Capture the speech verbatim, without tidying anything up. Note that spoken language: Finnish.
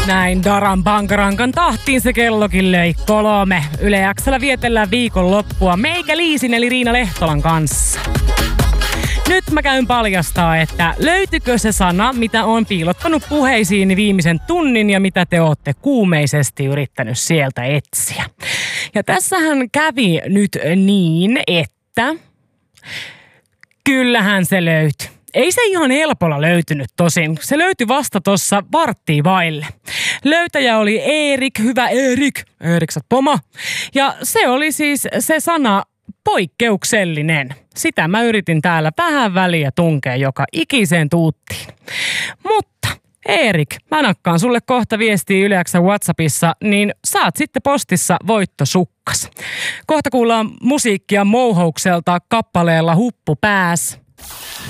Näin Daran Bankarankan tahtiin se kellokin löi kolme. Yle X:llä vietellään viikonloppua meikä Liisin eli Riina Lehtolan kanssa. Nyt mä käyn paljastaa, että löytyykö se sana, mitä on piilottanut puheisiin viimeisen tunnin ja mitä te ootte kuumeisesti yrittänyt sieltä etsiä. Ja tässähän kävi nyt niin, että kyllähän se löytyi. Ei se ihan helpolla löytynyt tosin. Se löytyi vasta tuossa varttia vaille. Löytäjä oli Erik, hyvä Erik, Eriksat poma. Ja se oli siis se sana poikkeuksellinen. Sitä mä yritin täällä vähän väliä tunkea joka ikiseen tuuttiin. Mutta Erik, mä nakkaan sulle kohta viestiä Yle X:n WhatsAppissa, niin saat sitten postissa voittosukkas. Kohta kuullaan musiikkia Mouhoukselta kappaleella Huppu pääs.